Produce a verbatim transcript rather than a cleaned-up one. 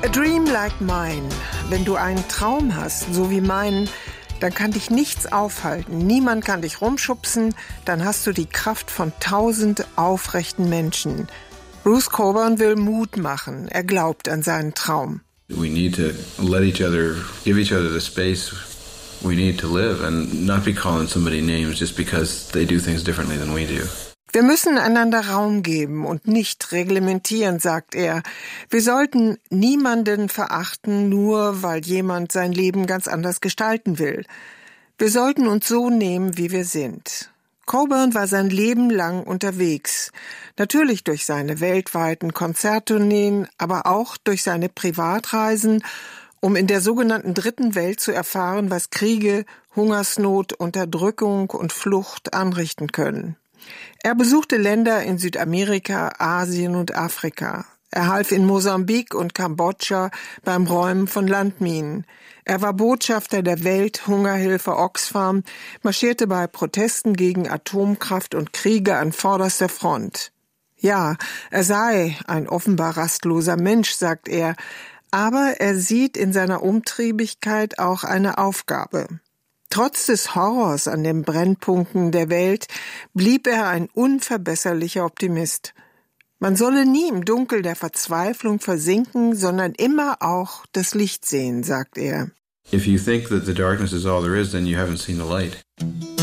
A dream like mine. Wenn du einen Traum hast, so wie meinen, dann kann dich nichts aufhalten. Niemand kann dich rumschubsen. Dann hast du die Kraft von tausend aufrechten Menschen. Bruce Cockburn will Mut machen. Er glaubt an seinen Traum. We need to let each other, give each other the space we need to live and not be calling somebody names just because they do things differently than we do. Wir müssen einander Raum geben und nicht reglementieren, sagt er. Wir sollten niemanden verachten, nur weil jemand sein Leben ganz anders gestalten will. Wir sollten uns so nehmen, wie wir sind. Cockburn war sein Leben lang unterwegs. Natürlich durch seine weltweiten Konzerttourneen, aber auch durch seine Privatreisen, um in der sogenannten Dritten Welt zu erfahren, was Kriege, Hungersnot, Unterdrückung und Flucht anrichten können. Er besuchte Länder in Südamerika, Asien und Afrika. Er half in Mosambik und Kambodscha beim Räumen von Landminen. Er war Botschafter der Welthungerhilfe Oxfam, marschierte bei Protesten gegen Atomkraft und Kriege an vorderster Front. Ja, er sei ein offenbar rastloser Mensch, sagt er, aber er sieht in seiner Umtriebigkeit auch eine Aufgabe. Trotz des Horrors an den Brennpunkten der Welt blieb er ein unverbesserlicher Optimist. Man solle nie im Dunkel der Verzweiflung versinken, sondern immer auch das Licht sehen, sagt er. If you think that the darkness is all there is, then you haven't seen the light.